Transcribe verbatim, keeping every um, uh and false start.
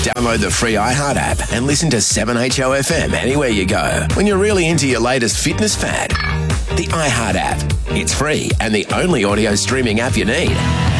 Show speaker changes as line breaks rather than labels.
Download the free iHeart app and listen to seven H O F M anywhere you go. When you're really into your latest fitness fad, the iHeart app. It's free and the only audio streaming app you need.